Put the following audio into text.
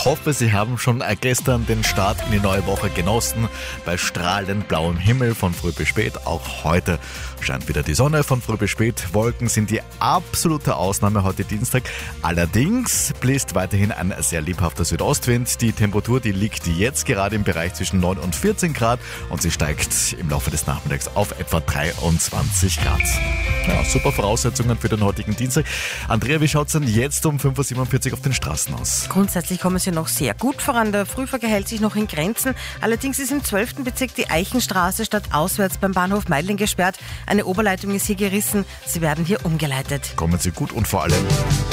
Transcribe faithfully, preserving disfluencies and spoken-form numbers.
Ich hoffe, Sie haben schon gestern den Start in die neue Woche genossen. Bei strahlend blauem Himmel von früh bis spät. Auch heute scheint wieder die Sonne von früh bis spät. Wolken sind die absolute Ausnahme heute Dienstag. Allerdings bläst weiterhin ein sehr lebhafter Südostwind. Die Temperatur, die liegt jetzt gerade im Bereich zwischen neun und vierzehn Grad und sie steigt im Laufe des Nachmittags auf etwa dreiundzwanzig Grad. Ja, super Voraussetzungen für den heutigen Dienstag. Andrea, wie schaut es denn jetzt um fünf Uhr siebenundvierzig auf den Straßen aus? Grundsätzlich kommen sie noch sehr gut voran. Der Frühverkehr hält sich noch in Grenzen. Allerdings ist im zwölften Bezirk die Eichenstraße stadtauswärts beim Bahnhof Meidling gesperrt. Eine Oberleitung ist hier gerissen. Sie werden hier umgeleitet. Kommen Sie gut und vor allem